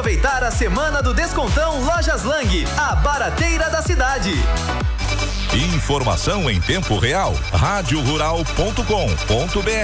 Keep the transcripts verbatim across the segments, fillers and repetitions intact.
aproveitar a semana do Descontão Lojas Lang, a barateira da cidade. Informação em tempo real, rádio rural ponto com ponto br.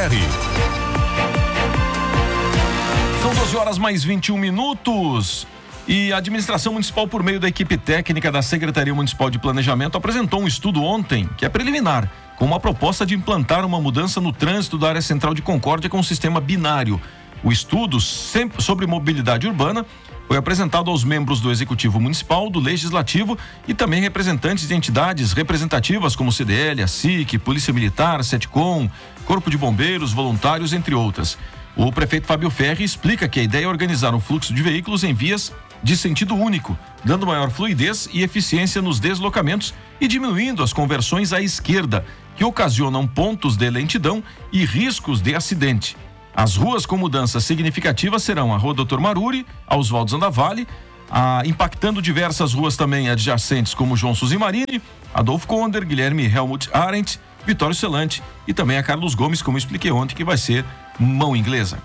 São doze horas mais vinte e um minutos. E a administração municipal, por meio da equipe técnica da Secretaria Municipal de Planejamento, apresentou um estudo ontem, que é preliminar, com uma proposta de implantar uma mudança no trânsito da área central de Concórdia com um sistema binário. O estudo sobre mobilidade urbana foi apresentado aos membros do Executivo Municipal, do Legislativo e também representantes de entidades representativas como C D L, a S I C, Polícia Militar, SETCOM, Corpo de Bombeiros, voluntários, entre outras. O prefeito Fábio Ferri explica que a ideia é organizar um fluxo de veículos em vias de sentido único, dando maior fluidez e eficiência nos deslocamentos e diminuindo as conversões à esquerda, que ocasionam pontos de lentidão e riscos de acidente. As ruas com mudanças significativas serão a Rua Doutor Maruri, a Oswaldo Zandavalle, a, impactando diversas ruas também adjacentes como João Suzimarini, Adolfo Konder, Guilherme Helmut Arendt, Vitório Celante e também a Carlos Gomes, como eu expliquei ontem, que vai ser mão inglesa.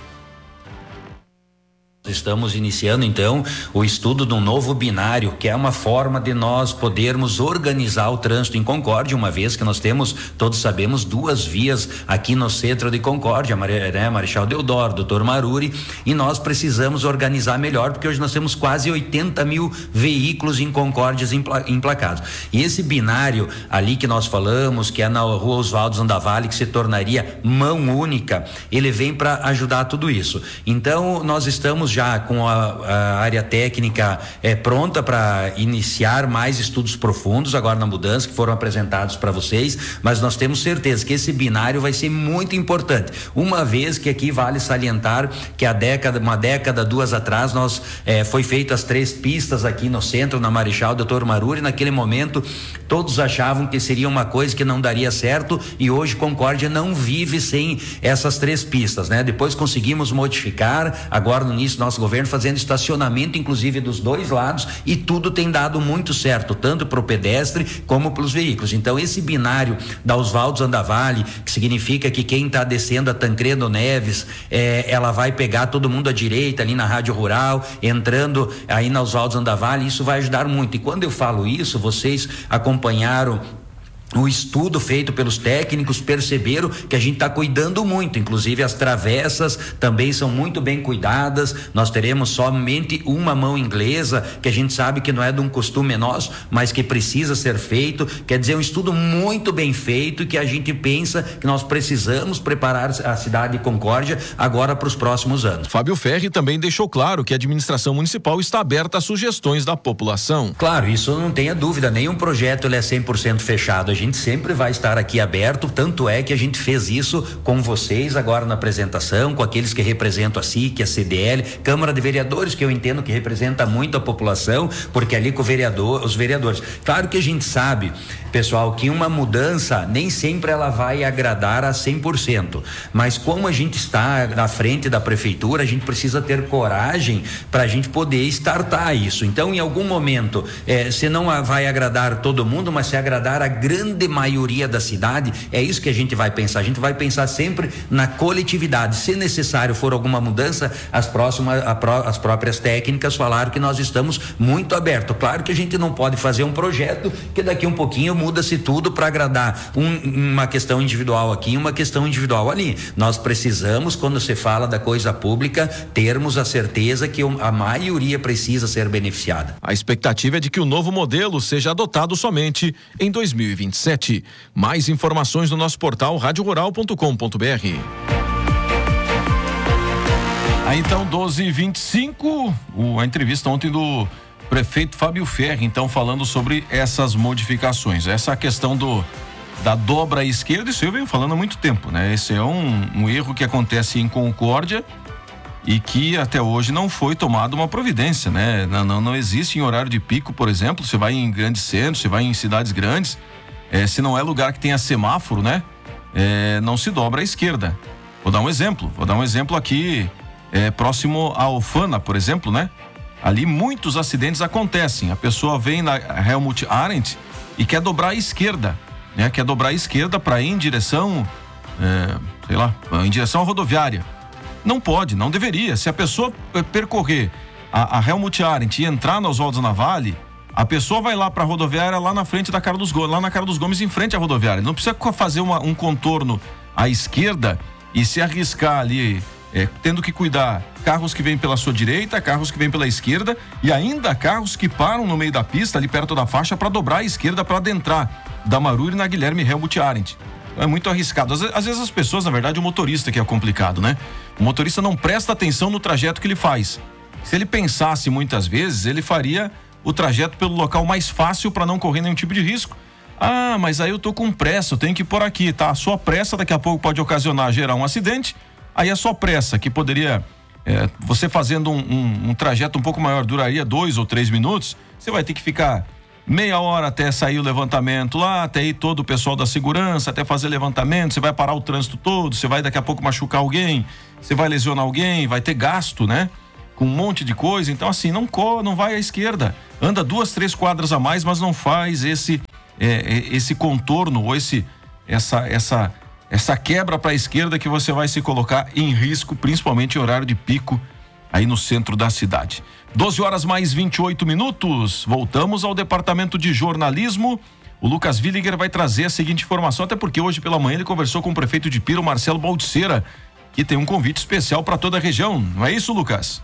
Estamos iniciando então o estudo de um novo binário, que é uma forma de nós podermos organizar o trânsito em Concórdia, uma vez que nós temos, todos sabemos, duas vias aqui no centro de Concórdia, né, Marechal Deodoro, doutor Maruri, e nós precisamos organizar melhor, porque hoje nós temos quase oitenta mil veículos em Concórdias emplacados. E esse binário ali que nós falamos, que é na Rua Oswaldo Zandavalle, que se tornaria mão única, ele vem para ajudar tudo isso. Então nós estamos já com a, a área técnica é, pronta para iniciar mais estudos profundos agora na mudança, que foram apresentados para vocês, mas nós temos certeza que esse binário vai ser muito importante, uma vez que aqui vale salientar que a década, uma década, duas atrás, nós é, foi feito as três pistas aqui no centro, na Marechal doutor Maruri. Naquele momento todos achavam que seria uma coisa que não daria certo, e hoje Concórdia não vive sem essas três pistas, né? Depois conseguimos modificar, agora no início nosso governo fazendo estacionamento inclusive dos dois lados, e tudo tem dado muito certo, tanto para o pedestre como para os veículos. Então esse binário da Oswaldo Zandavalle, que significa que quem está descendo a Tancredo Neves, é, ela vai pegar todo mundo à direita ali na Rádio Rural, entrando aí na Oswaldo Zandavalle, isso vai ajudar muito. E quando eu falo isso, vocês acompanharam o estudo feito pelos técnicos, perceberam que a gente está cuidando muito, inclusive as travessas também são muito bem cuidadas. Nós teremos somente uma mão inglesa, que a gente sabe que não é de um costume nosso, mas que precisa ser feito. Quer dizer, um estudo muito bem feito, e que a gente pensa que nós precisamos preparar a cidade de Concórdia agora para os próximos anos. Fábio Ferri também deixou claro que a administração municipal está aberta a sugestões da população. Claro, isso não tenha dúvida, nenhum projeto ele é cem por cento fechado. A gente sempre vai estar aqui aberto, tanto é que a gente fez isso com vocês agora na apresentação, com aqueles que representam a S I C, a C D L, Câmara de Vereadores, que eu entendo que representa muito a população, porque ali com o vereador, os vereadores. Claro que a gente sabe, pessoal, que uma mudança nem sempre ela vai agradar a cem por cento, mas como a gente está na frente da prefeitura, a gente precisa ter coragem para a gente poder startar isso. Então, em algum momento, eh, se não vai agradar todo mundo, mas se agradar a grande maioria da cidade, é isso que a gente vai pensar. A gente vai pensar sempre na coletividade. Se necessário for alguma mudança, as próximas, a pró, as próprias técnicas falaram que nós estamos muito abertos. Claro que a gente não pode fazer um projeto que daqui um pouquinho muda-se tudo para agradar um, uma questão individual aqui e uma questão individual ali. Nós precisamos, quando se fala da coisa pública, termos a certeza que a maioria precisa ser beneficiada. A expectativa é de que o novo modelo seja adotado somente em dois mil e vinte e sete. Mais informações no nosso portal rádio rural ponto com ponto br. Aí então, doze e vinte e cinco, o, a entrevista ontem do prefeito Fábio Ferri, então falando sobre essas modificações, essa questão do da dobra à esquerda. Isso eu venho falando há muito tempo, né? Esse é um, um erro que acontece em Concórdia e que até hoje não foi tomada uma providência, né? Não, não, não existe em horário de pico, por exemplo, você vai em grandes centros, você vai em cidades grandes, é, se não é lugar que tenha semáforo, né? É, não se dobra à esquerda. Vou dar um exemplo, vou dar um exemplo aqui, é, próximo a Alfana, por exemplo, né? Ali muitos acidentes acontecem, a pessoa vem na Helmut Arendt e quer dobrar à esquerda, né? Quer dobrar à esquerda para ir em direção, é, sei lá, em direção à rodoviária. Não pode, não deveria. Se a pessoa percorrer a, a Helmut Arendt e entrar na Oswaldo Navalli, a pessoa vai lá para a rodoviária lá na frente da Carlos Gomes, lá na Carlos Gomes, em frente à rodoviária. Não precisa fazer uma, um contorno à esquerda e se arriscar ali, é, tendo que cuidar carros que vêm pela sua direita, carros que vêm pela esquerda e ainda carros que param no meio da pista, ali perto da faixa, para dobrar à esquerda para adentrar da Maruri na Guilherme Helmut Arendt. É muito arriscado. Às, às vezes as pessoas, na verdade, o motorista que é complicado, né? O motorista não presta atenção no trajeto que ele faz. Se ele pensasse muitas vezes, ele faria o trajeto pelo local mais fácil para não correr nenhum tipo de risco. Ah, mas aí eu tô com pressa, eu tenho que ir por aqui, tá? A sua pressa daqui a pouco pode ocasionar, gerar um acidente. Aí a sua pressa, que poderia, é, você fazendo um, um, um trajeto um pouco maior, duraria dois ou três minutos, você vai ter que ficar meia hora até sair o levantamento lá, até ir todo o pessoal da segurança, até fazer levantamento, você vai parar o trânsito todo, você vai daqui a pouco machucar alguém, você vai lesionar alguém, vai ter gasto, né? Com um monte de coisa. Então assim, não corre, não vai à esquerda, anda duas, três quadras a mais, mas não faz esse é, esse contorno ou esse essa essa essa quebra para a esquerda, que você vai se colocar em risco, principalmente em horário de pico aí no centro da cidade. doze horas mais vinte e oito minutos. Voltamos ao departamento de jornalismo. O Lucas Villiger vai trazer a seguinte informação, até porque hoje pela manhã ele conversou com o prefeito de Pira, o Marcelo Baldiceira, que tem um convite especial para toda a região. Não é isso, Lucas?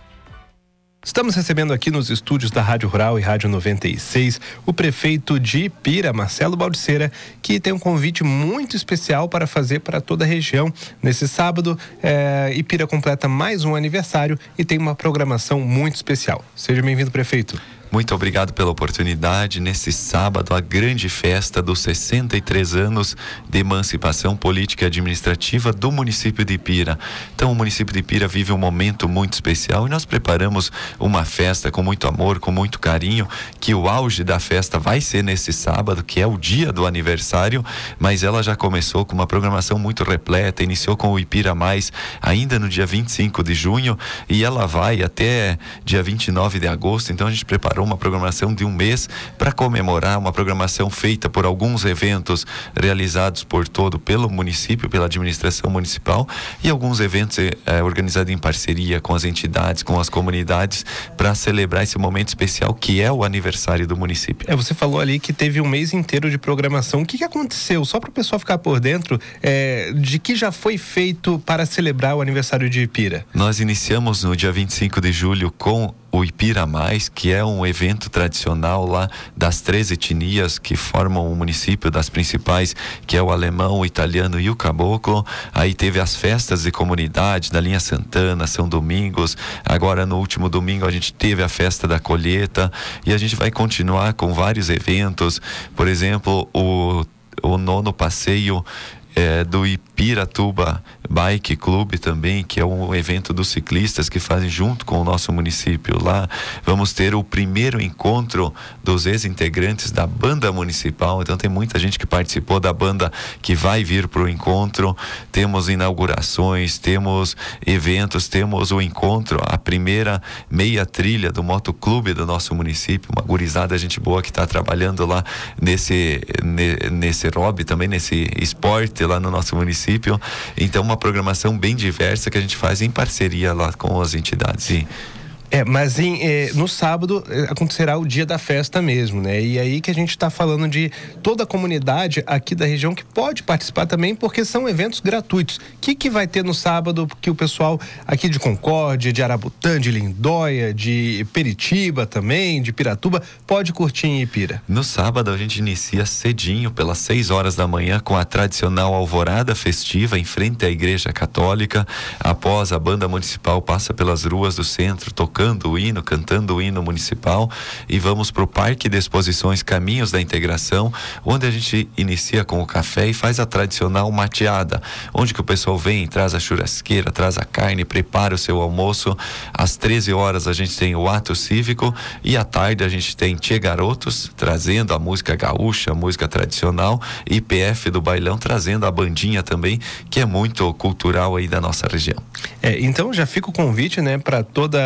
Estamos recebendo aqui nos estúdios da Rádio Rural e Rádio noventa e seis o prefeito de Ipira, Marcelo Baldiceira, que tem um convite muito especial para fazer para toda a região. Nesse sábado, é, Ipira completa mais um aniversário e tem uma programação muito especial. Seja bem-vindo, prefeito. Muito obrigado pela oportunidade. Nesse sábado, a grande festa dos sessenta e três anos de emancipação política e administrativa do município de Ipira. Então, o município de Ipira vive um momento muito especial e nós preparamos uma festa com muito amor, com muito carinho, que o auge da festa vai ser nesse sábado, que é o dia do aniversário, mas ela já começou com uma programação muito repleta, iniciou com o Ipira Mais ainda no dia vinte e cinco de junho e ela vai até dia vinte e nove de agosto. Então, a gente preparou uma programação de um mês para comemorar, uma programação feita por alguns eventos realizados por todo, pelo município, pela administração municipal, e alguns eventos eh, organizados em parceria com as entidades, com as comunidades, para celebrar esse momento especial que é o aniversário do município. É, você falou ali que teve um mês inteiro de programação. O que, que aconteceu? Só para o pessoal ficar por dentro, é, de que já foi feito para celebrar o aniversário de Ipira? Nós iniciamos no dia vinte e cinco de julho com o Ipira Mais, que é um evento tradicional lá das três etnias que formam o município, das principais, que é o alemão, o italiano e o caboclo. Aí teve as festas de comunidade da linha Santana, São Domingos. Agora no último domingo a gente teve a festa da colheita e a gente vai continuar com vários eventos. Por exemplo, o, o nono passeio É, do Ipiratuba Bike Club também, que é um evento dos ciclistas que fazem junto com o nosso município lá. Vamos ter o primeiro encontro dos ex-integrantes da banda municipal, então tem muita gente que participou da banda que vai vir para o encontro. Temos inaugurações, temos eventos, temos o encontro, a primeira meia trilha do motoclube do nosso município, uma gurizada, gente boa que está trabalhando lá nesse, nesse hobby também, nesse esporte lá no nosso município. Então, uma programação bem diversa que a gente faz em parceria lá com as entidades. E É, mas em, eh, no sábado eh, acontecerá o dia da festa mesmo, né? E aí que a gente está falando de toda a comunidade aqui da região que pode participar também, porque são eventos gratuitos. O que, que vai ter no sábado que o pessoal aqui de Concórdia, de Arabutã, de Lindóia, de Peritiba também, de Piratuba, pode curtir em Ipira? No sábado a gente inicia cedinho, pelas seis horas da manhã, com a tradicional alvorada festiva em frente à Igreja Católica. Após, a banda municipal passa pelas ruas do centro, tocando o hino, cantando o hino municipal, e vamos para o Parque de Exposições Caminhos da Integração, onde a gente inicia com o café e faz a tradicional mateada, onde que o pessoal vem, traz a churrasqueira, traz a carne, prepara o seu almoço. Às treze horas a gente tem o ato cívico e à tarde a gente tem Tchê Garotos, trazendo a música gaúcha, a música tradicional, e I P F do Bailão trazendo a bandinha também, que é muito cultural aí da nossa região. É, então já fica o convite, né, para toda, não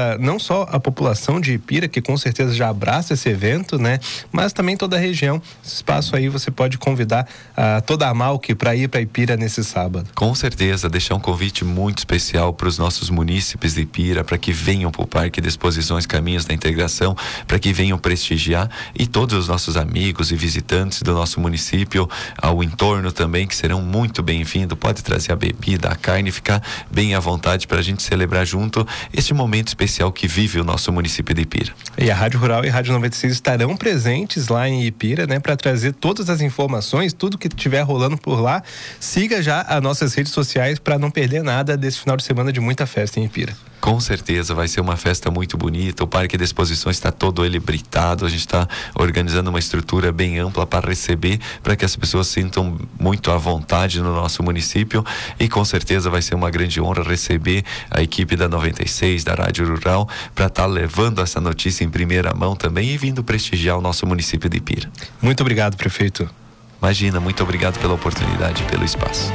só a população de Ipira, que com certeza já abraça esse evento, né? Mas também toda a região. Esse espaço aí você pode convidar uh, toda a Malc para ir para Ipira nesse sábado. Com certeza, deixar um convite muito especial para os nossos munícipes de Ipira, para que venham para o Parque de Exposições Caminhos da Integração, para que venham prestigiar, e todos os nossos amigos e visitantes do nosso município, ao entorno também, que serão muito bem-vindos. Pode trazer a bebida, a carne, ficar bem à vontade para a gente celebrar junto este momento especial que vive o nosso município de Ipira. E a Rádio Rural e a Rádio noventa e seis estarão presentes lá em Ipira, né, para trazer todas as informações, tudo que estiver rolando por lá. Siga já as nossas redes sociais para não perder nada desse final de semana de muita festa em Ipira. Com certeza vai ser uma festa muito bonita. O Parque de Exposições está todo ele britado. A gente está organizando uma estrutura bem ampla para receber, para que as pessoas sintam muito à vontade no nosso município, e com certeza vai ser uma grande honra receber a equipe da noventa e seis, da Rádio Rural, para estar tá levando essa notícia em primeira mão também e vindo prestigiar o nosso município de Ipira. Muito obrigado, prefeito. Imagina, muito obrigado pela oportunidade e pelo espaço.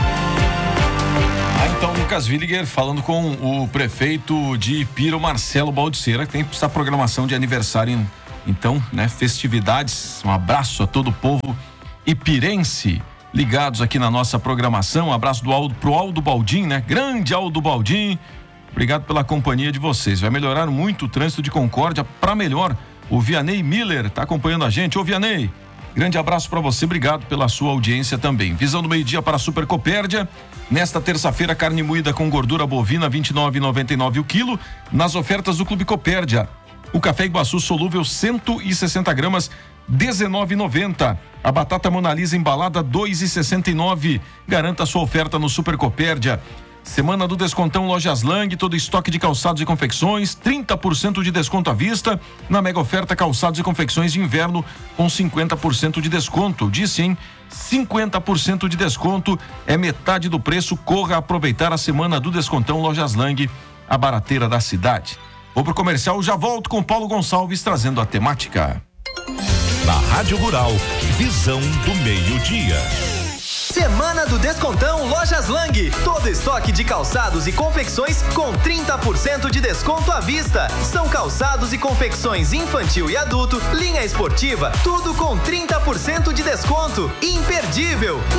Ah, então, Lucas Williger falando com o prefeito de Ipira, o Marcelo Baldiceira, que tem essa programação de aniversário, então, né, festividades. Um abraço a todo o povo ipirense ligados aqui na nossa programação. Um abraço do Aldo, pro Aldo Baldim, né? Grande Aldo Baldim. Obrigado pela companhia de vocês. Vai melhorar muito o trânsito de Concórdia para melhor. O Vianney Miller está acompanhando a gente. Ô, Vianney, grande abraço para você, obrigado pela sua audiência também. Visão do meio-dia para a Super Copérdia. Nesta terça-feira, carne moída com gordura bovina, vinte e nove reais e noventa e nove centavos o quilo, nas ofertas do Clube Copérdia. O café Iguaçu solúvel cento e sessenta gramas, dezenove reais e noventa centavos. A batata Mona Lisa embalada, dois reais e sessenta e nove centavos. Garanta sua oferta no Super Copérdia. Semana do Descontão Lojas Lang, todo estoque de calçados e confecções, trinta por cento de desconto à vista. Na mega oferta, calçados e confecções de inverno com cinquenta por cento de desconto. Disse, hein? cinquenta por cento de desconto, é metade do preço. Corra aproveitar a Semana do Descontão Lojas Lang, a barateira da cidade. Vou pro comercial, já volto com Paulo Gonçalves trazendo a temática. Na Rádio Rural, visão do meio-dia. Semana do Descontão Lojas Lang. Todo estoque de calçados e confecções com trinta por cento de desconto à vista. São calçados e confecções infantil e adulto, linha esportiva, tudo com trinta por cento de desconto. Imperdível.